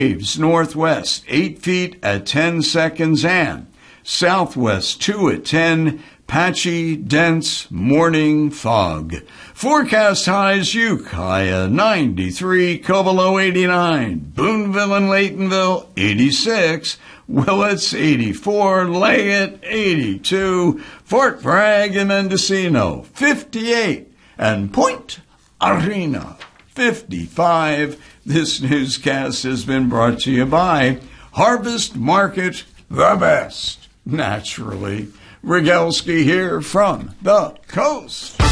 Waves northwest 8 feet at 10 seconds and southwest 2 at 10. Patchy, dense morning fog. Forecast highs: Ukiah 93, Covelo 89, Boonville and Laytonville 86, Willits 84, Leggett 82, Fort Bragg and Mendocino 58, and Point Arena 55. This newscast has been brought to you by Harvest Market, the best, naturally. Rogalski here from the coast.